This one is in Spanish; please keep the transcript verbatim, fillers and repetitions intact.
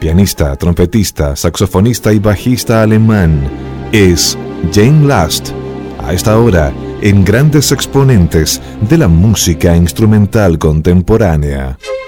pianista, trompetista, saxofonista y bajista alemán, es Jane Last. A esta hora, en Grandes Exponentes de la Música Instrumental Contemporánea.